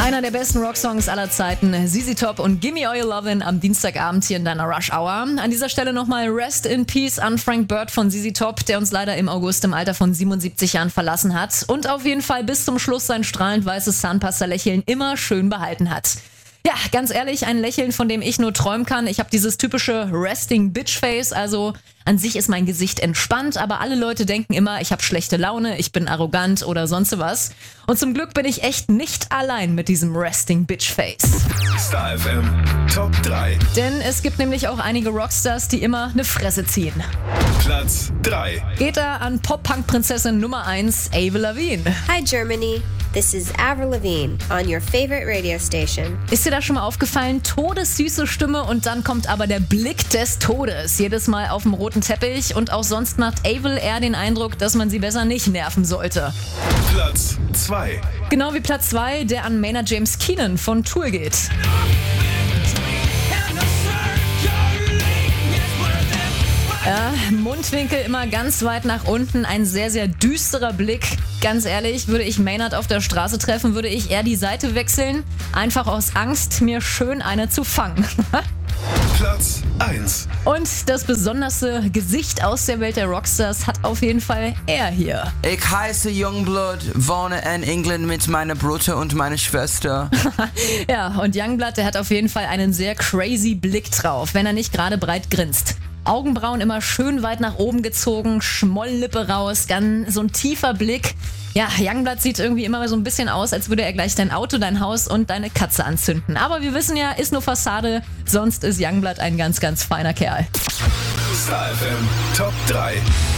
Einer der besten Rocksongs aller Zeiten, ZZ Top und Gimme All Your Lovin' am Dienstagabend hier in deiner Rush Hour. An dieser Stelle nochmal Rest in Peace an Frank Bird von ZZ Top, der uns leider im August im Alter von 77 Jahren verlassen hat und auf jeden Fall bis zum Schluss sein strahlend weißes Zahnpasta-Lächeln immer schön behalten hat. Ja, ganz ehrlich, ein Lächeln, von dem ich nur träumen kann. Ich habe dieses typische Resting Bitch Face, also an sich ist mein Gesicht entspannt, aber alle Leute denken immer, ich habe schlechte Laune, ich bin arrogant oder sonst was. Und zum Glück bin ich echt nicht allein mit diesem Resting Bitch Face. Star FM Top 3. Denn es gibt nämlich auch einige Rockstars, die immer eine Fresse ziehen. Platz 3. Geht da an Pop-Punk-Prinzessin Nummer 1, Avril Lavigne. Hi Germany, this is Avril Lavigne on your favorite radio station. Ist dir das schon mal aufgefallen? Todessüße Stimme und dann kommt aber der Blick des Todes. Jedes Mal auf dem roten Teppich und auch sonst macht Avril eher den Eindruck, dass man sie besser nicht nerven sollte. Platz 2. Genau wie Platz 2, der an Maynard James Keenan von Tool geht. Ja, Mundwinkel immer ganz weit nach unten, ein sehr, sehr düsterer Blick. Ganz ehrlich, würde ich Maynard auf der Straße treffen, würde ich eher die Seite wechseln. Einfach aus Angst, mir schön eine zu fangen. Platz 1. Und das besonderste Gesicht aus der Welt der Rockstars hat auf jeden Fall er hier. Ich heiße Youngblood, wohne in England mit meiner Bruder und meiner Schwester. Ja, und Youngblood, der hat auf jeden Fall einen sehr crazy Blick drauf, wenn er nicht gerade breit grinst. Augenbrauen immer schön weit nach oben gezogen, Schmolllippe raus, ganz so ein tiefer Blick. Ja, Youngblood sieht irgendwie immer so ein bisschen aus, als würde er gleich dein Auto, dein Haus und deine Katze anzünden. Aber wir wissen ja, ist nur Fassade, sonst ist Youngblood ein ganz, ganz feiner Kerl. Star FM Top 3.